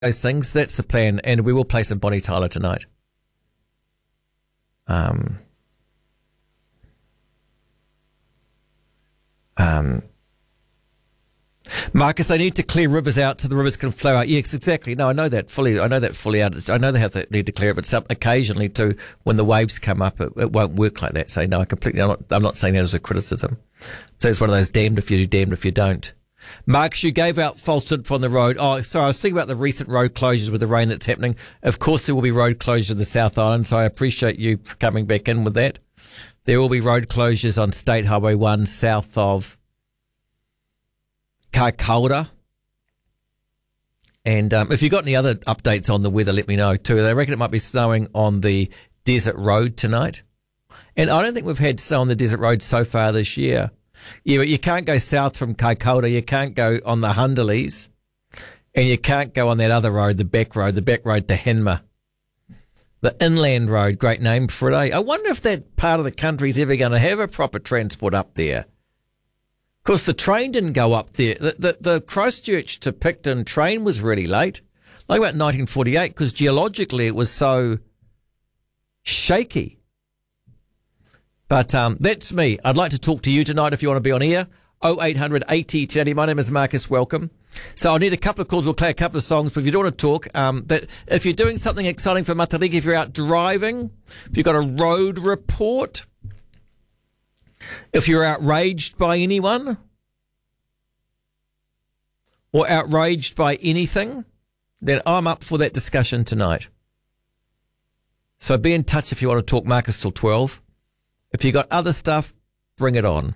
those things. That's the plan, and we will play some Bonnie Tyler tonight. Marcus, they need to clear rivers out so the rivers can flow out. Yes, exactly. No, I know that fully. I know that fully out. I know they need to clear it, but occasionally too, when the waves come up, it won't work like that. So no, I'm not saying that as a criticism. So it's one of those damned if you do, damned if you don't. Marcus, you gave out false info on the road. Oh, sorry, I was thinking about the recent road closures with the rain that's happening. Of course, there will be road closures in the South Island, so I appreciate you coming back in with that. There will be road closures on State Highway 1 south of Kaikoura. And if you've got any other updates on the weather, let me know too. They reckon it might be snowing on the Desert Road tonight. And I don't think we've had snow on the Desert Road so far this year. Yeah, but you can't go south from Kaikoura. You can't go on the Hunderleys. And you can't go on that other road, the back road to Henma. The Inland Road, great name for it, eh? I wonder if that part of the country is ever going to have a proper transport up there. Of course, the train didn't go up there. The Christchurch to Picton train was really late, like about 1948, because geologically it was so shaky. But that's me. I'd like to talk to you tonight if you want to be on air. 0800 80 10. My name is Marcus. Welcome. So I'll need a couple of calls. We'll play a couple of songs. But if you don't want to talk, that if you're doing something exciting for Matariki, if you're out driving, if you've got a road report, if you're outraged by anyone or outraged by anything, then I'm up for that discussion tonight. So be in touch if you want to talk. Marcus till 12. If you got other stuff, bring it on.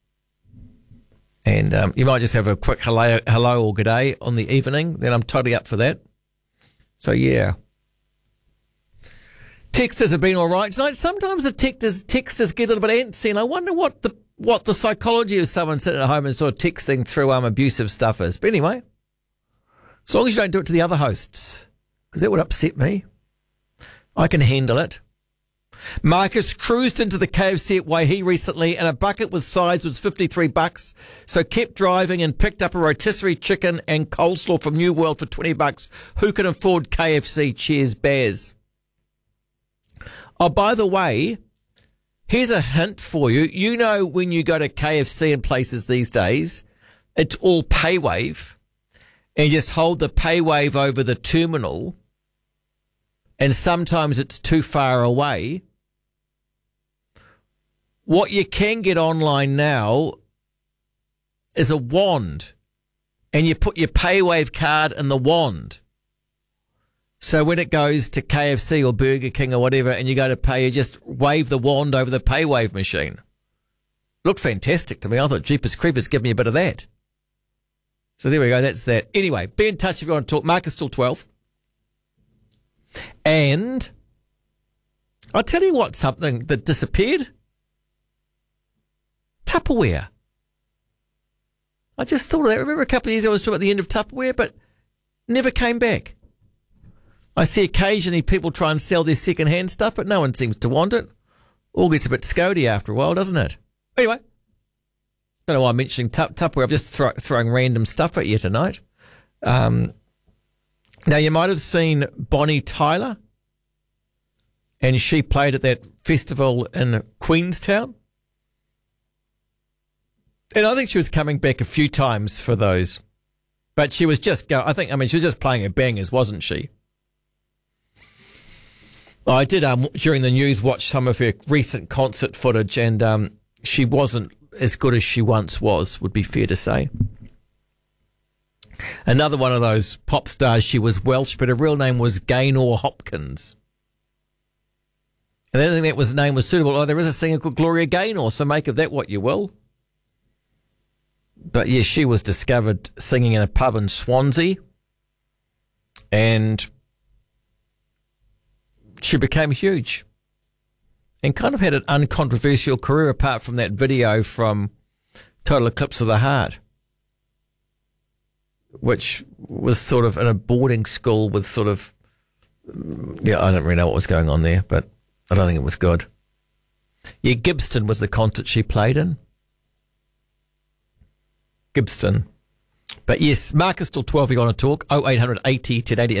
And you might just have a quick hello or good day on the evening. Then I'm totally up for that. So, yeah. Texters have been all right tonight. Sometimes the texters get a little bit antsy, and I wonder what the psychology of someone sitting at home and sort of texting through abusive stuff is. But anyway, as long as you don't do it to the other hosts, because that would upset me. I can handle it. Marcus cruised into the KFC at Waihi recently, and a bucket with sides was $53, so kept driving and picked up a rotisserie chicken and coleslaw from New World for $20. Who can afford KFC? Cheers, Baz. Oh, by the way, here's a hint for you. You know, when you go to KFC and places these days, it's all PayWave, and you just hold the PayWave over the terminal, and sometimes it's too far away. What you can get online now is a wand, and you put your PayWave card in the wand. So when it goes to KFC or Burger King or whatever and you go to pay, you just wave the wand over the PayWave machine. Looked fantastic to me. I thought Jeepers Creepers give me a bit of that. So there we go. That's that. Anyway, be in touch if you want to talk. Marcus till 12. And I'll tell you what, something that disappeared. Tupperware. I just thought of that. Remember a couple of years ago I was talking about the end of Tupperware, but never came back. I see occasionally people try and sell their second-hand stuff, but no one seems to want it. All gets a bit scody after a while, doesn't it? Anyway, don't know why I'm mentioning Tupperware. I'm just throwing random stuff at you tonight. Now, you might have seen Bonnie Tyler, and she played at that festival in Queenstown. And I think she was coming back a few times for those. But she was just she was just playing her bangers, wasn't she? I did, during the news, watch some of her recent concert footage, and she wasn't as good as she once was, would be fair to say. Another one of those pop stars, she was Welsh, but her real name was Gaynor Hopkins. And I didn't think that name was suitable. Oh, there is a singer called Gloria Gaynor, so make of that what you will. But yeah, she was discovered singing in a pub in Swansea, and she became huge and kind of had an uncontroversial career apart from that video from Total Eclipse of the Heart, which was sort of in a boarding school with sort of, I don't really know what was going on there, but I don't think it was good. Yeah, Gibston was the concert she played in. Gibston. But yes, Marcus till 12 you want to talk. 0800 80 1080